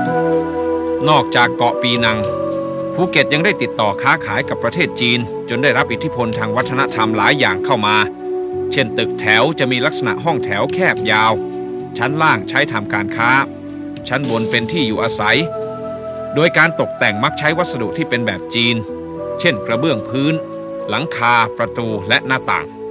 นอกจากเกาะปีนังภูเก็ตยังได้ติดต่อค้าขายกับประเทศจีนจนได้รับอิทธิพลทางวัฒนธรรมหลายอย่างเข้ามาเช่นตึกแถวจะมีลักษณะห้องแถวแคบยาวชั้นล่างใช้ทำการค้าชั้นบนเป็นที่อยู่อาศัยโดยการตกแต่งมักใช้วัสดุที่เป็นแบบจีนเช่นกระเบื้องพื้นหลังคาประตูและหน้าต่าง